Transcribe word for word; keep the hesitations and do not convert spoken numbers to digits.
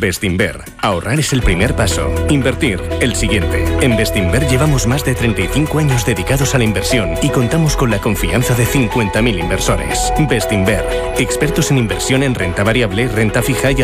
Bestinver. Ahorrar es el primer paso. Invertir, el siguiente. En Bestinver llevamos más de treinta y cinco años dedicados a la inversión y contamos con la confianza de cincuenta mil inversores. Bestinver. Expertos en inversión en renta variable, renta fija y